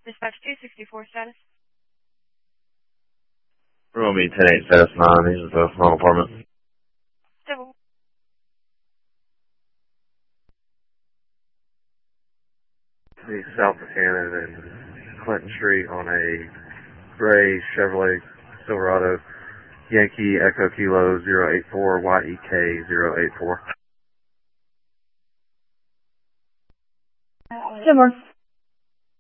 Dispatch 264 status. We're going to be 10-8 status 9. These are the wrong apartment. Civil. The south of Cannon and Clinton Street on a gray Chevrolet Silverado, Yankee Echo Kilo 084 YEK 084. Similar.